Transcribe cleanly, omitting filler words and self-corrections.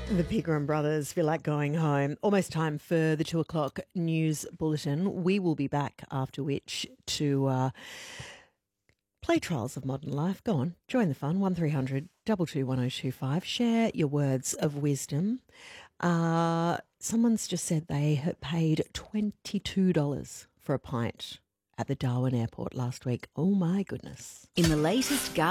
The Pegram Brothers feel like going home. Almost time for the 2 o'clock news bulletin. We will be back after which to play Trials of Modern Life. Go on, join the fun. 1300 221 1025. Share your words of wisdom. Someone's just said they had paid $22 for a pint at the Darwin Airport last week. Oh my goodness. In the latest